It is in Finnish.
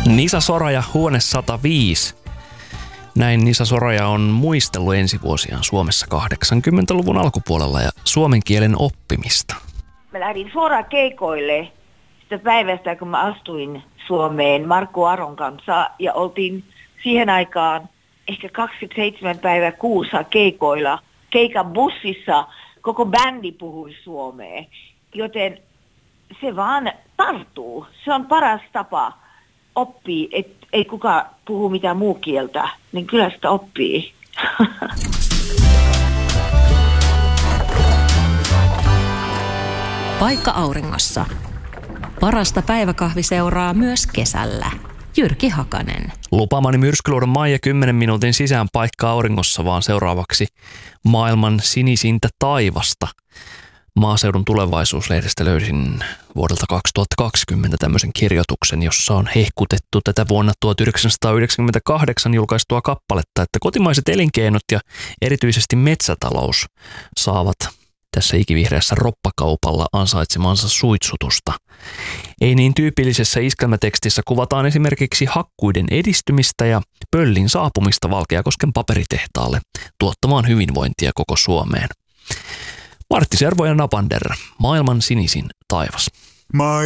Nisa Soraja, Huone 105. Näin Nisa Soraja on muistellut ensivuosiaan Suomessa 80-luvun alkupuolella ja suomen kielen oppimista. Mä lähdin suoraan keikoille sitä päivästä, kun mä astuin Suomeen Markku Aron kanssa ja oltiin siihen aikaan ehkä 27 päivää kuussa keikoilla. Keikan bussissa koko bändi puhui suomea, joten se vaan tarttuu. Se on paras tapa oppii, että ei kukaan puhu mitään muu kieltä, niin kyllä sitä oppii. Paikka auringossa. Parasta päiväkahviseuraa myös kesällä. Jyrki Hakanen. Lupaamani myrskyluodon Maija 10 minuutin sisään Paikka auringossa, vaan seuraavaksi maailman sinisintä taivasta. Maaseudun tulevaisuuslehdestä löysin vuodelta 2020 tämmöisen kirjoituksen, jossa on hehkutettu tätä vuonna 1998 julkaistua kappaletta, että kotimaiset elinkeinot ja erityisesti metsätalous saavat tässä ikivihreässä roppakaupalla ansaitsemansa suitsutusta. Ei niin tyypillisessä iskelmätekstissä kuvataan esimerkiksi hakkuiden edistymistä ja pöllin saapumista Valkeakosken paperitehtaalle tuottamaan hyvinvointia koko Suomeen. Martti Servo ja Napander, maailman sinisin taivas.